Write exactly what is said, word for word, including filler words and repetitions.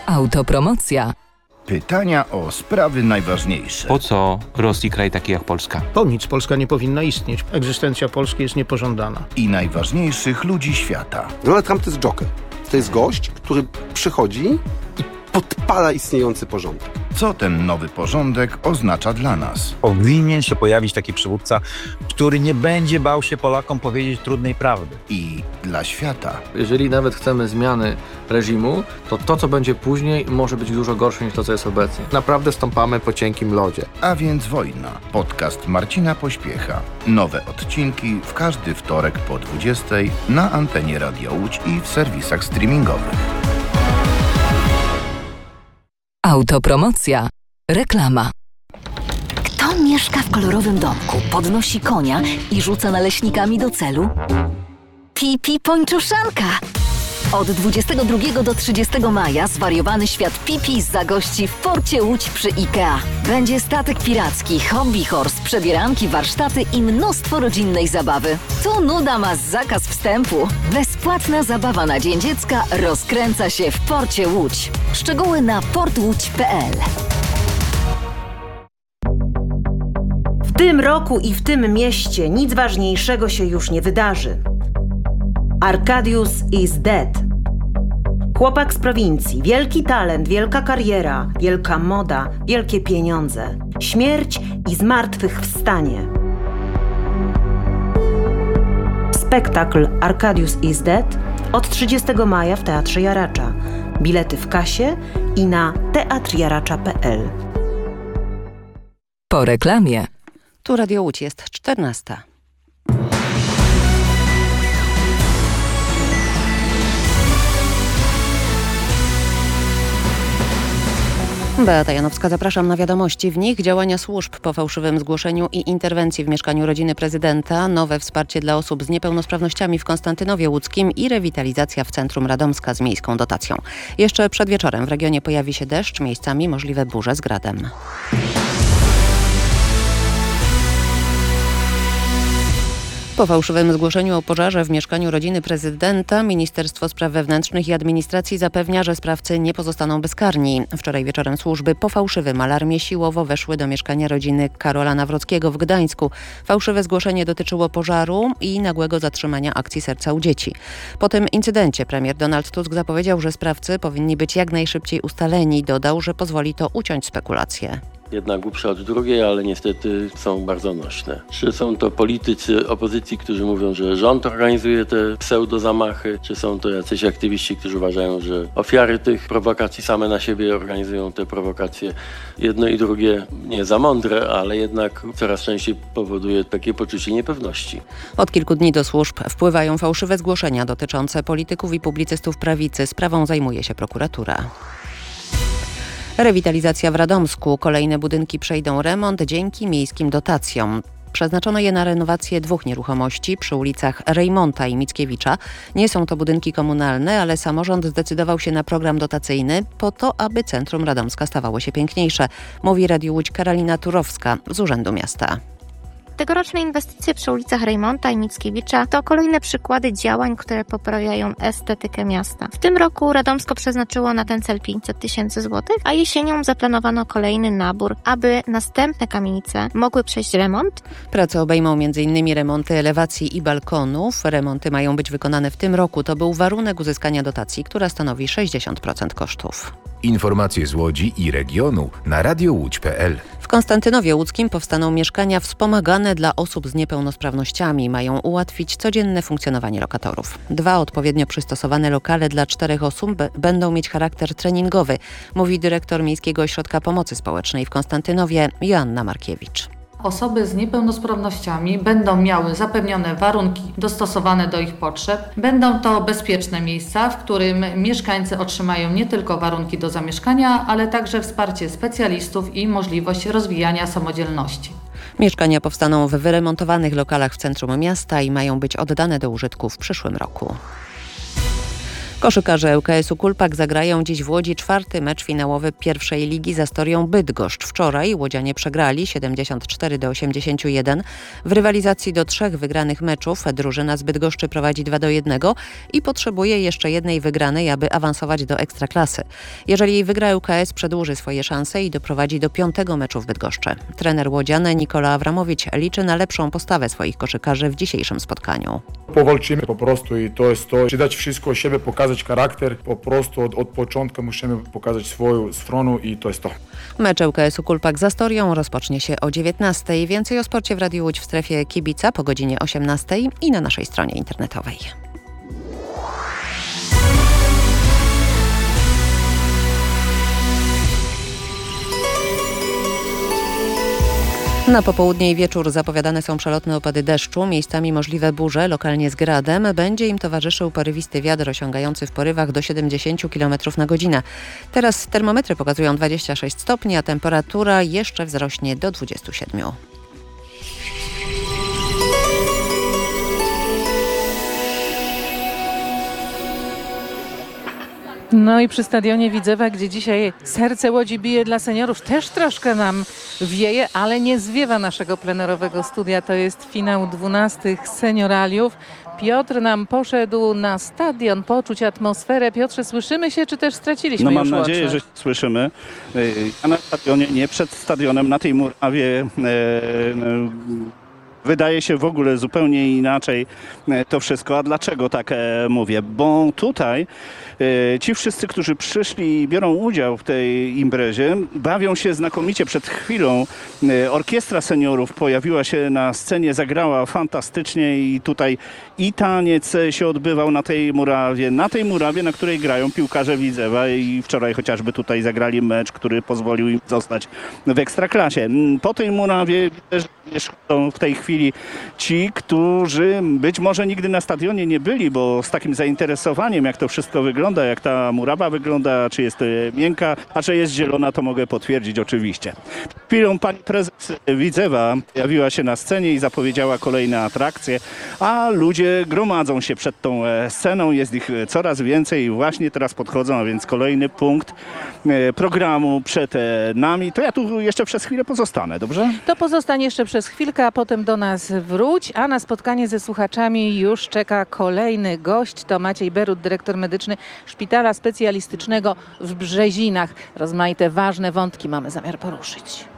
Autopromocja. Pytania o sprawy najważniejsze. Po co Rosji kraj taki jak Polska? Po nic Polska nie powinna istnieć. Egzystencja Polski jest niepożądana. I najważniejszych ludzi świata. Donald Trump to jest joker. To jest gość, który przychodzi i podpala istniejący porządek. Co ten nowy porządek oznacza dla nas? Powinien się pojawić taki przywódca, który nie będzie bał się Polakom powiedzieć trudnej prawdy. I dla świata. Jeżeli nawet chcemy zmiany reżimu, to to, co będzie później, może być dużo gorsze niż to, co jest obecnie. Naprawdę stąpamy po cienkim lodzie. A więc wojna. Podcast Marcina Pośpiecha. Nowe odcinki w każdy wtorek po dwudziestej na antenie Radia Łódź i w serwisach streamingowych. Autopromocja. Reklama. Kto mieszka w kolorowym domku, podnosi konia i rzuca naleśnikami do celu? Pipi Pończuszanka! Od dwudziestego drugiego do trzydziestego maja zwariowany świat Pipi zagości w porcie Łódź przy IKEA. Będzie statek piracki, hobby horse, przebieranki, warsztaty i mnóstwo rodzinnej zabawy. Tu nuda ma zakaz wstępu. Bezpłatna zabawa na Dzień Dziecka rozkręca się w porcie Łódź. Szczegóły na port łódź kropka p l. W tym roku i w tym mieście nic ważniejszego się już nie wydarzy. Arkadiusz is dead. Chłopak z prowincji, wielki talent, wielka kariera, wielka moda, wielkie pieniądze, śmierć i zmartwychwstanie. Spektakl Arkadiusz is dead od trzydziestego maja w Teatrze Jaracza. Bilety w kasie i na teatr jaracza kropka p l. Po reklamie. Tu Radio Łódź, jest czternasta. Beata Janowska, zapraszam na wiadomości. W nich działania służb po fałszywym zgłoszeniu i interwencji w mieszkaniu rodziny prezydenta, nowe wsparcie dla osób z niepełnosprawnościami w Konstantynowie Łódzkim i rewitalizacja w centrum Radomska z miejską dotacją. Jeszcze przed wieczorem w regionie pojawi się deszcz, miejscami możliwe burze z gradem. Po fałszywym zgłoszeniu o pożarze w mieszkaniu rodziny prezydenta Ministerstwo Spraw Wewnętrznych i Administracji zapewnia, że sprawcy nie pozostaną bezkarni. Wczoraj wieczorem służby po fałszywym alarmie siłowo weszły do mieszkania rodziny Karola Nawrockiego w Gdańsku. Fałszywe zgłoszenie dotyczyło pożaru i nagłego zatrzymania akcji Serca u Dzieci. Po tym incydencie premier Donald Tusk zapowiedział, że sprawcy powinni być jak najszybciej ustaleni. Dodał, że pozwoli to uciąć spekulacje. Jedna głupsza od drugiej, ale niestety są bardzo nośne. Czy są to politycy opozycji, którzy mówią, że rząd organizuje te pseudozamachy, czy są to jacyś aktywiści, którzy uważają, że ofiary tych prowokacji same na siebie organizują te prowokacje. Jedno i drugie nie za mądre, ale jednak coraz częściej powoduje takie poczucie niepewności. Od kilku dni do służb wpływają fałszywe zgłoszenia dotyczące polityków i publicystów prawicy. Sprawą zajmuje się prokuratura. Rewitalizacja w Radomsku. Kolejne budynki przejdą remont dzięki miejskim dotacjom. Przeznaczono je na renowację dwóch nieruchomości przy ulicach Rejmonta i Mickiewicza. Nie są to budynki komunalne, ale samorząd zdecydował się na program dotacyjny po to, aby centrum Radomska stawało się piękniejsze, mówi Radiu Łódź Karolina Turowska z Urzędu Miasta. Tegoroczne inwestycje przy ulicach Rejmonta i Mickiewicza to kolejne przykłady działań, które poprawiają estetykę miasta. W tym roku Radomsko przeznaczyło na ten cel pięćset tysięcy złotych, a jesienią zaplanowano kolejny nabór, aby następne kamienice mogły przejść remont. Prace obejmą między innymi remonty elewacji i balkonów. Remonty mają być wykonane w tym roku. To był warunek uzyskania dotacji, która stanowi sześćdziesiąt procent kosztów. Informacje z Łodzi i regionu na radio łódź kropka p l. W Konstantynowie Łódzkim powstaną mieszkania wspomagane dla osób z niepełnosprawnościami. Mają ułatwić codzienne funkcjonowanie lokatorów. Dwa odpowiednio przystosowane lokale dla czterech osób b- będą mieć charakter treningowy, mówi dyrektor Miejskiego Ośrodka Pomocy Społecznej w Konstantynowie Joanna Markiewicz. Osoby z niepełnosprawnościami będą miały zapewnione warunki dostosowane do ich potrzeb. Będą to bezpieczne miejsca, w którym mieszkańcy otrzymają nie tylko warunki do zamieszkania, ale także wsparcie specjalistów i możliwość rozwijania samodzielności. Mieszkania powstaną w wyremontowanych lokalach w centrum miasta i mają być oddane do użytku w przyszłym roku. Koszykarze L K S-u Kulpak zagrają dziś w Łodzi czwarty mecz finałowy pierwszej ligi z Astorią Bydgoszcz. Wczoraj łodzianie przegrali siedemdziesiąt cztery do osiemdziesięciu jeden. W rywalizacji do trzech wygranych meczów drużyna z Bydgoszczy prowadzi dwa do jednego i potrzebuje jeszcze jednej wygranej, aby awansować do Ekstraklasy. Jeżeli wygra L K S, przedłuży swoje szanse i doprowadzi do piątego meczu w Bydgoszczy. Trener łodziany Nikola Awramowicz liczy na lepszą postawę swoich koszykarzy w dzisiejszym spotkaniu. Powalczymy po prostu i to jest to. Dać wszystko siebie, pokazać charakter. Po prostu od, od początku musimy pokazać swoją stronę i to jest to. Mecz L K S-u Kulpak z Astorią rozpocznie się o dziewiętnastej. Więcej o sporcie w Radiu Łódź w strefie kibica po godzinie osiemnastej i na naszej stronie internetowej. Na popołudnie i wieczór zapowiadane są przelotne opady deszczu, miejscami możliwe burze, lokalnie z gradem. Będzie im towarzyszył porywisty wiatr osiągający w porywach do siedemdziesiąt kilometrów na godzinę. Teraz termometry pokazują dwadzieścia sześć stopni, a temperatura jeszcze wzrośnie do dwudziestu siedmiu. No i przy stadionie Widzewa, gdzie dzisiaj serce Łodzi bije dla seniorów, też troszkę nam wieje, ale nie zwiewa naszego plenerowego studia. To jest finał dwunastych senioraliów. Piotr nam poszedł na stadion poczuć atmosferę. Piotrze, słyszymy się, czy też straciliśmy No mam już nadzieję, łączność? że słyszymy. Ja na stadionie, nie przed stadionem, na tej murawie e, wydaje się w ogóle zupełnie inaczej to wszystko. A dlaczego tak mówię? Bo tutaj ci wszyscy, którzy przyszli i biorą udział w tej imprezie, bawią się znakomicie. Przed chwilą orkiestra seniorów pojawiła się na scenie, zagrała fantastycznie i tutaj i taniec się odbywał na tej murawie, na tej murawie, na której grają piłkarze Widzewa i wczoraj chociażby tutaj zagrali mecz, który pozwolił im zostać w Ekstraklasie. Po tej murawie są w tej chwili ci, którzy być może nigdy na stadionie nie byli, bo z takim zainteresowaniem, jak to wszystko wygląda, jak ta murawa wygląda, czy jest miękka, a czy jest zielona, to mogę potwierdzić oczywiście. Przed chwilą pani prezes Widzewa pojawiła się na scenie i zapowiedziała kolejne atrakcje, a ludzie gromadzą się przed tą sceną, jest ich coraz więcej i właśnie teraz podchodzą, a więc kolejny punkt programu przed nami. To ja tu jeszcze przez chwilę pozostanę, dobrze? To pozostanie jeszcze przez chwilkę, a potem do nas wróć, a na spotkanie ze słuchaczami już czeka kolejny gość. To Maciej Berut, dyrektor medyczny Szpitala Specjalistycznego w Brzezinach. Rozmaite, ważne wątki mamy zamiar poruszyć.